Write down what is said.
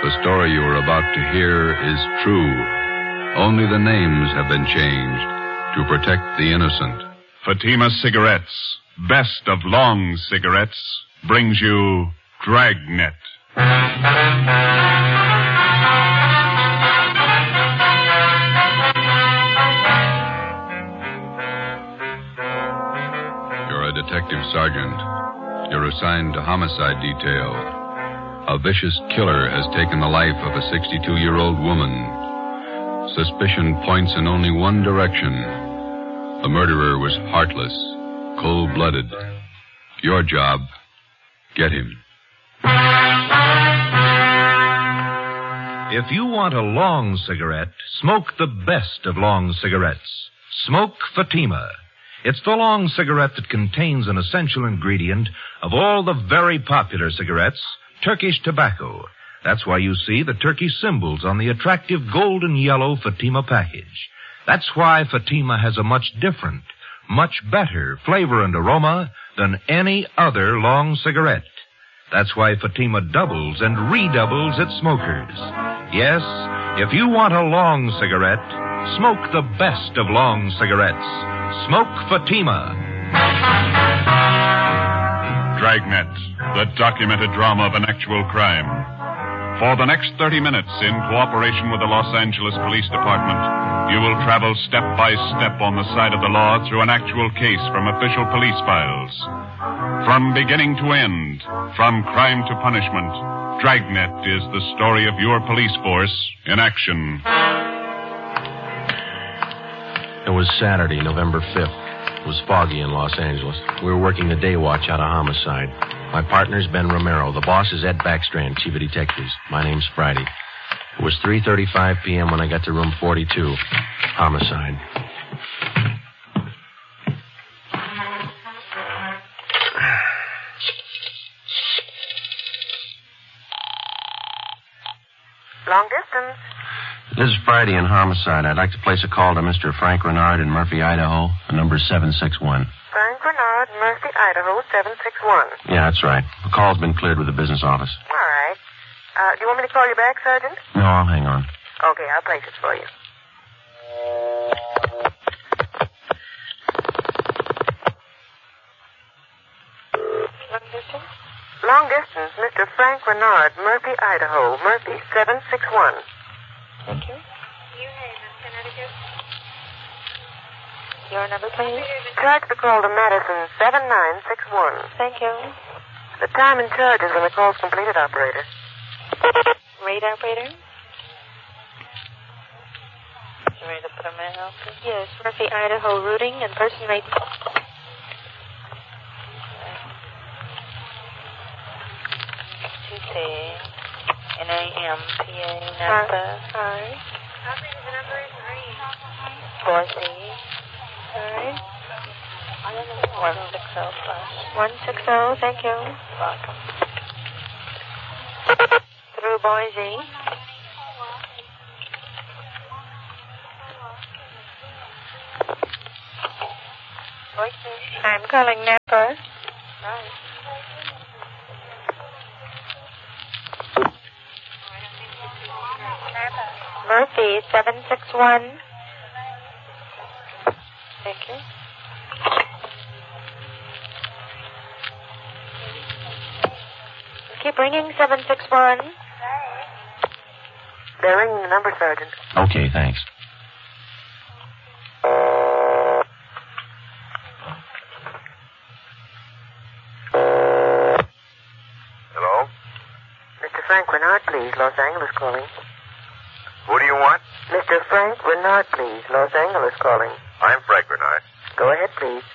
The story you are about to hear is true. Only the names have been changed to protect the innocent. Fatima Cigarettes, best of long cigarettes, brings you Dragnet. You're a detective sergeant. You're assigned to homicide detail. A vicious killer has taken the life of a 62-year-old woman. Suspicion points in only one direction. The murderer was heartless, cold-blooded. Your job, get him. If you want a long cigarette, smoke the best of long cigarettes. Smoke Fatima. It's the long cigarette that contains an essential ingredient of all the very popular cigarettes, Turkish tobacco. That's why you see the Turkish symbols on the attractive golden yellow Fatima package. That's why Fatima has a much different, much better flavor and aroma than any other long cigarette. That's why Fatima doubles and redoubles its smokers. Yes, if you want a long cigarette, smoke the best of long cigarettes. Smoke Fatima. Dragnet, the documented drama of an actual crime. For the next 30 minutes, in cooperation with the Los Angeles Police Department, you will travel step by step on the side of the law through an actual case from official police files. From beginning to end, from crime to punishment, Dragnet is the story of your police force in action. It was Saturday, November 5th. It was foggy in Los Angeles. We were working the day watch out of homicide. My partner's Ben Romero. The boss is Ed Backstrand, chief of detectives. My name's Friday. It was 3:35 p.m. when I got to room 42. Homicide. Long distance. This is Friday in homicide. I'd like to place a call to Mr. Frank Renard in Murphy, Idaho. The number's 761. Frank Renard, Murphy, Idaho, 761. Yeah, that's right. The call's been cleared with the business office. All right. Do you want me to call you back, Sergeant? No, I'll hang on. Okay, I'll place it for you. Long distance? Long distance, Mr. Frank Renard, Murphy, Idaho, Murphy, 761. Thank you. New Haven, Connecticut. Your number, please? Track the call to Madison, 7961. Thank you. The time and charges when the call's completed, operator. Rate, operator? You ready to put a man out? Yes, Murphy, Idaho, routing and person rate. Tuesday, NAM, PA, Napa. Hi. Operator, the number is 3. 4C. All right. 160 plus. 160, thank you. Welcome. Through Boise. I'm calling Napa. Right. Murphy, 761. Thank you. Keep ringing, 761. They're ringing the number, Sergeant. Okay, thanks. Hello? Mr. Frank Renard, please. Los Angeles calling. Who do you want? Mr. Frank Renard, please. Los Angeles calling. I'm Frank Renard. Go ahead, please.